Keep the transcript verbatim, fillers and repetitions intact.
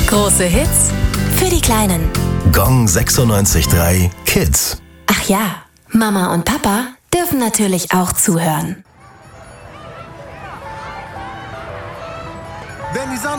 Große Hits für die Kleinen. Gong sechsundneunzig Komma drei Kids. Ach ja, Mama und Papa dürfen natürlich auch zuhören. Wenn die Sonne